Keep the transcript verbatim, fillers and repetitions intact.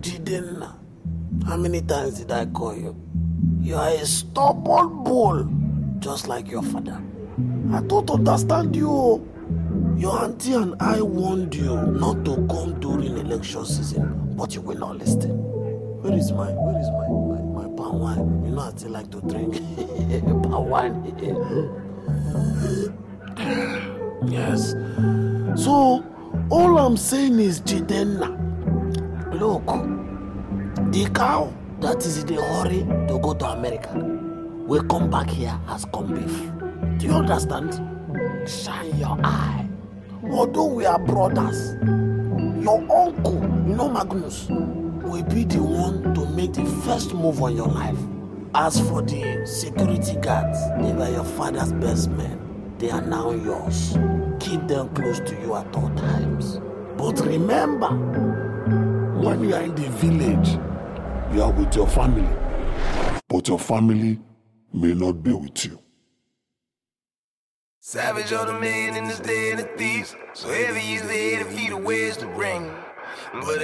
Jidenna. How many times did I call you? You are a stubborn bull, just like your father. I don't understand you. Your auntie and I warned you not to come during election season, but you will not listen. Where is my, where is my, my, my palm wine? You know I still like to drink palm wine. Yes. So, all I'm saying is, Jidenna, look, the cow that is in a hurry to go to America will come back here as corned beef. Do you understand? Shine your eye. Although we are brothers, your uncle, you know Magnus, will be the one to make the first move on your life. As for the security guards, they were your father's best men. They are now yours. Keep them close to you at all times. But remember, when you are in the village, you are with your family. But your family may not be with you. Savage or the man in this day and the thieves. So heavy is the head if he the ways to bring. But